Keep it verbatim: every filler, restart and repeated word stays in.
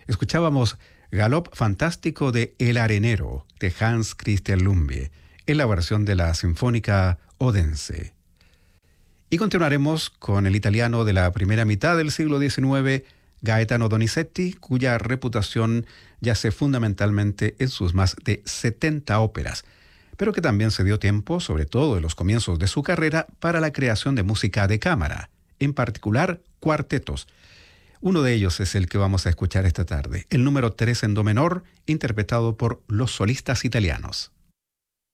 Escuchábamos Galop Fantástico de El Arenero, de Hans Christian Lumbye, en la versión de la Sinfónica Odense. Y continuaremos con el italiano de la primera mitad del siglo diecinueve, Gaetano Donizetti, cuya reputación yace fundamentalmente en sus más de setenta óperas, pero que también se dio tiempo, sobre todo en los comienzos de su carrera, para la creación de música de cámara, en particular cuartetos. Uno de ellos es el que vamos a escuchar esta tarde, el número tres en do menor, interpretado por los solistas italianos.